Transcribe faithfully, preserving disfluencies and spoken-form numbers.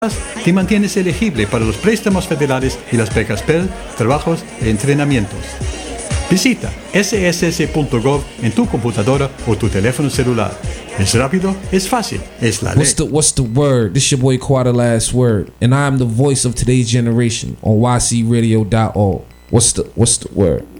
te mantienes elegible para los préstamos federales y las becas Pell, trabajos e entrenamientos. Visita ese ese ese punto gov en tu computadora o tu teléfono celular. Es rápido, es fácil, es la ley. What's the, what's the word? This your boy Quada Last Word, and I'm the voice of today's generation on Y C radio dot org. What's the what's the word?